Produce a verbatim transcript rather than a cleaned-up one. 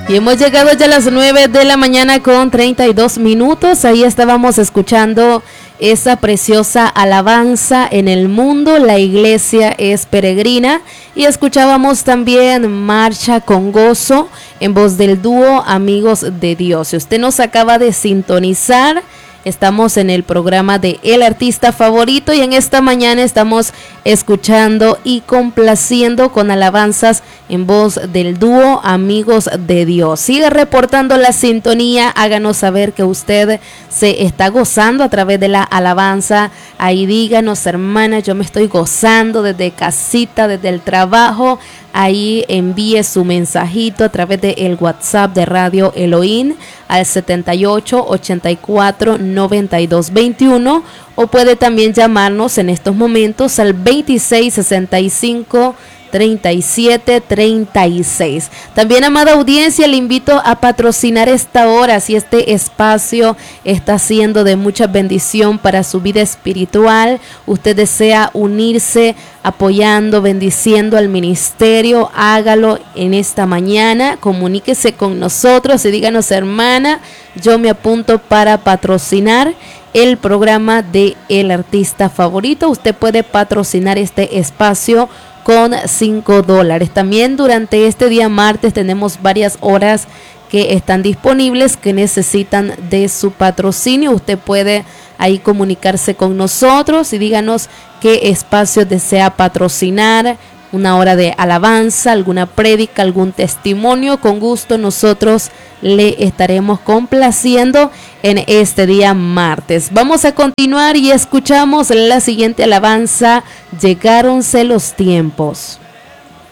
Y hemos llegado ya a las nueve de la mañana con treinta y dos minutos. Ahí estábamos escuchando esa preciosa alabanza: en el mundo la iglesia es peregrina. Y escuchábamos también Marcha con Gozo en voz del dúo Amigos de Dios. Si usted nos acaba de sintonizar, estamos en el programa de El Artista Favorito y en esta mañana estamos escuchando y complaciendo con alabanzas en voz del dúo Amigos de Dios. Siga reportando la sintonía, háganos saber que usted se está gozando a través de la alabanza. Ahí díganos: hermana, yo me estoy gozando desde casita, desde el trabajo. Ahí envíe su mensajito a través del WhatsApp de Radio Elohim al setenta y ocho, ochenta y cuatro, noventa y dos veintiuno, o puede también llamarnos en estos momentos al veintiséis, sesenta y cinco, treinta y siete, treinta y seis. También, amada audiencia, le invito a patrocinar esta hora. Si este espacio está siendo de mucha bendición para su vida espiritual, usted desea unirse apoyando, bendiciendo al ministerio, hágalo en esta mañana. Comuníquese con nosotros y díganos: hermana, yo me apunto para patrocinar el programa de El Artista Favorito. Usted puede patrocinar este espacio con cinco dólares. También durante este día martes tenemos varias horas que están disponibles que necesitan de su patrocinio. Usted puede ahí comunicarse con nosotros y díganos qué espacio desea patrocinar: una hora de alabanza, alguna prédica, algún testimonio. Con gusto nosotros le estaremos complaciendo en este día martes. Vamos a continuar y escuchamos la siguiente alabanza: Llegáronse los tiempos.